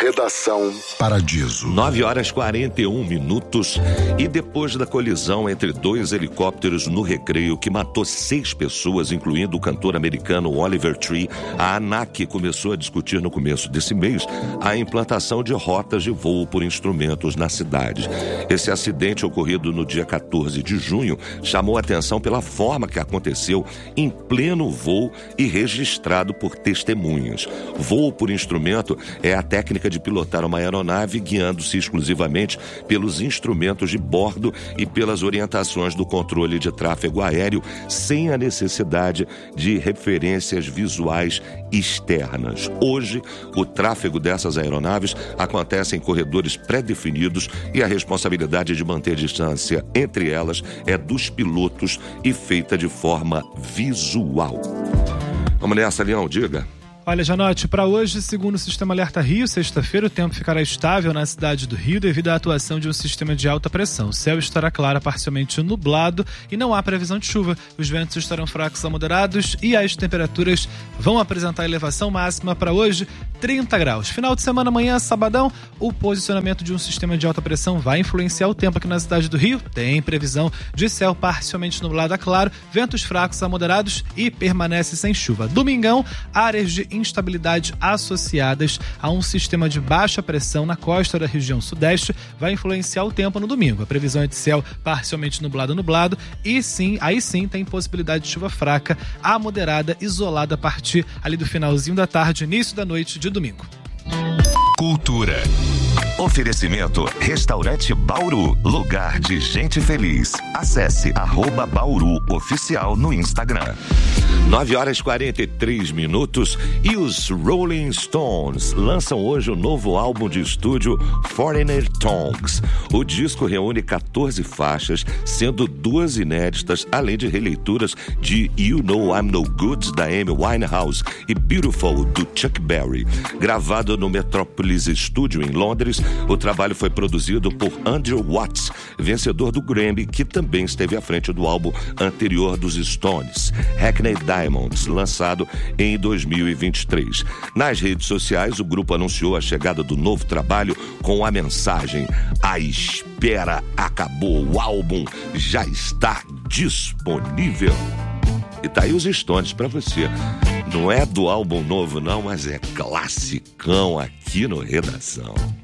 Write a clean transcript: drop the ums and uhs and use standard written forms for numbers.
Redação Paradiso. 9h41. E depois da colisão entre dois helicópteros no Recreio que matou 6 pessoas, incluindo o cantor americano Oliver Tree, a ANAC começou a discutir no começo desse mês a implantação de rotas de voo por instrumentos na cidade. Esse acidente ocorrido no dia 14 de junho chamou a atenção pela forma que aconteceu em pleno voo e registrado por testemunhas. Voo por instrumento é a técnica de pilotar uma aeronave guiando-se exclusivamente pelos instrumentos de bordo e pelas orientações do controle de tráfego aéreo, sem a necessidade de referências visuais externas. Hoje, o tráfego dessas aeronaves acontece em corredores pré-definidos e a responsabilidade de manter distância entre elas é dos pilotos e feita de forma visual. Vamos nessa, Leão, diga. Olha, Janote, para hoje, segundo o Sistema Alerta Rio, sexta-feira, o tempo ficará estável na cidade do Rio devido à atuação de um sistema de alta pressão. O céu estará claro, parcialmente nublado e não há previsão de chuva. Os ventos estarão fracos a moderados e as temperaturas vão apresentar elevação máxima para hoje, 30 graus. Final de semana, amanhã, sabadão, o posicionamento de um sistema de alta pressão vai influenciar o tempo aqui na cidade do Rio. Tem previsão de céu parcialmente nublado a claro, ventos fracos a moderados e permanece sem chuva. Domingão, áreas de instabilidade associadas a um sistema de baixa pressão na costa da região sudeste vai influenciar o tempo no domingo. A previsão é de céu parcialmente nublado e aí sim tem possibilidade de chuva fraca a moderada, isolada a partir ali do finalzinho da tarde, início da noite de domingo. Cultura. Oferecimento Restaurante Bauru, lugar de gente feliz. Acesse @Bauru Oficial no Instagram. 9h43 e os Rolling Stones lançam hoje o novo álbum de estúdio Foreigner Tongues. O disco reúne 14 faixas, sendo 2 inéditas, além de releituras de You Know I'm No Good, da Amy Winehouse, e Beautiful, do Chuck Berry. Gravado no Metropolis Studio em Londres, o trabalho foi produzido por Andrew Watts, vencedor do Grammy, que também esteve à frente do álbum anterior dos Stones, Hackney Diamonds, lançado em 2023. Nas redes sociais, o grupo anunciou a chegada do novo trabalho com a mensagem: a espera acabou, o álbum já está disponível. E tá aí os Stones pra você. Não é do álbum novo não, mas é classicão aqui no Redação.